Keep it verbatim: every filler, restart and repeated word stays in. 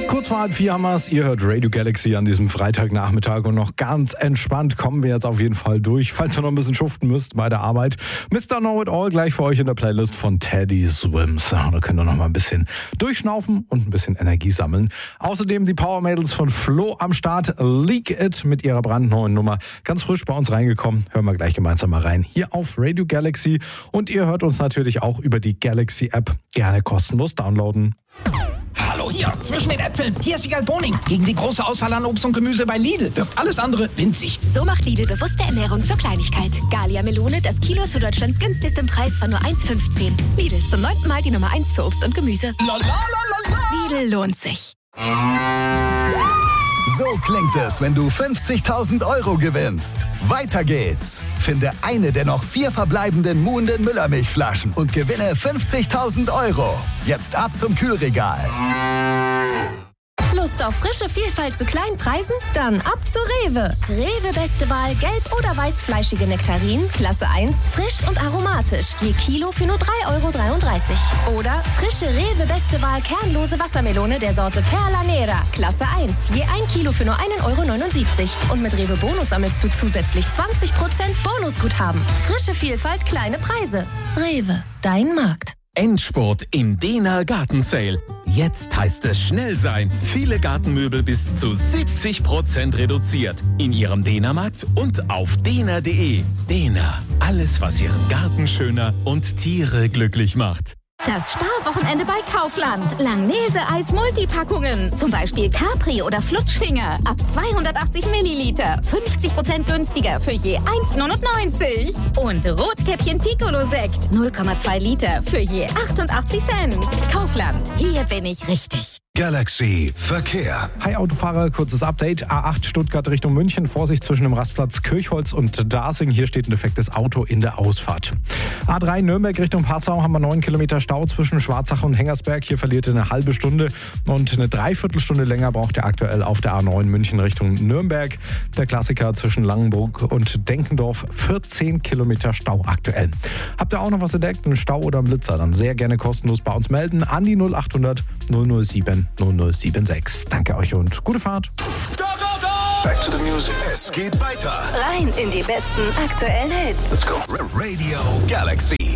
Kurz vor halb vier haben wir es. Ihr hört Radio Galaxy an diesem Freitagnachmittag und noch ganz entspannt kommen wir jetzt auf jeden Fall durch. Falls ihr noch ein bisschen schuften müsst bei der Arbeit. Mister Know It All gleich für euch in der Playlist von Teddy Swims. Da könnt ihr noch mal ein bisschen durchschnaufen und ein bisschen Energie sammeln. Außerdem die Power Mädels von Flo am Start. Leak It mit ihrer brandneuen Nummer. Ganz frisch bei uns reingekommen. Hören wir gleich gemeinsam mal rein. Hier auf Radio Galaxy. Und ihr hört uns natürlich auch über die Galaxy App. Gerne kostenlos downloaden. Hallo hier, zwischen den Äpfeln. Hier ist Wiegald Boning. Gegen die große Auswahl an Obst und Gemüse bei Lidl wirkt alles andere winzig. So macht Lidl bewusste Ernährung zur Kleinigkeit. Gallia Melone, das Kilo zu Deutschlands günstigstem Preis von nur eins Komma fünfzehn. Lidl, zum neunten Mal die Nummer eins für Obst und Gemüse. La, la, la, la, la. Lidl lohnt sich. So klingt es, wenn du fünfzigtausend Euro gewinnst. Weiter geht's. Finde eine der noch vier verbleibenden Muhnden Müllermilchflaschen und gewinne fünfzigtausend Euro. Jetzt ab zum Kühlregal. Lust auf frische Vielfalt zu kleinen Preisen? Dann ab zu Rewe. Rewe beste Wahl, gelb- oder weißfleischige Nektarinen, Klasse eins, frisch und aromatisch. Je Kilo für nur drei Euro dreiunddreißig. Oder frische Rewe beste Wahl, kernlose Wassermelone der Sorte Perla Nera, Klasse eins. Je ein Kilo für nur ein Euro neunundsiebzig. Und mit Rewe Bonus sammelst du zusätzlich zwanzig Prozent Bonusguthaben. Frische Vielfalt, kleine Preise. Rewe, dein Markt. Endspurt im Dehner Garten Sale. Jetzt heißt es schnell sein. Viele Gartenmöbel bis zu siebzig Prozent reduziert. In Ihrem Dehnermarkt und auf dehner punkt de. Dehner. Alles, was Ihren Garten schöner und Tiere glücklich macht. Das Sparwochenende bei Kaufland. Langnese-Eis Multipackungen. Zum Beispiel Capri oder Flutschfinger. Ab zweihundertachtzig Milliliter. fünfzig Prozent günstiger für je eins neunundneunzig. Und Rotkäppchen Piccolo-Sekt. null Komma zwei Liter für je achtundachtzig Cent. Kaufland. Hier bin ich richtig. Galaxy Verkehr. Hi Autofahrer, kurzes Update. A acht Stuttgart Richtung München. Vorsicht zwischen dem Rastplatz Kirchholz und Dasing. Hier steht ein defektes Auto in der Ausfahrt. A drei Nürnberg Richtung Passau haben wir neun Kilometer Stau zwischen Schwarzach und Hengersberg. Hier verliert ihr eine halbe Stunde und eine Dreiviertelstunde länger braucht ihr aktuell auf der A neun München Richtung Nürnberg. Der Klassiker zwischen Langenburg und Denkendorf. vierzehn Kilometer Stau aktuell. Habt ihr auch noch was entdeckt? Einen Stau oder einen Blitzer? Dann sehr gerne kostenlos bei uns melden. An die null achthundert null null sieben null null sieben sechs. Danke euch und gute Fahrt. Go, go, go! Back to the music. Es geht weiter. Rein in die besten aktuellen Hits. Let's go. Radio Galaxy.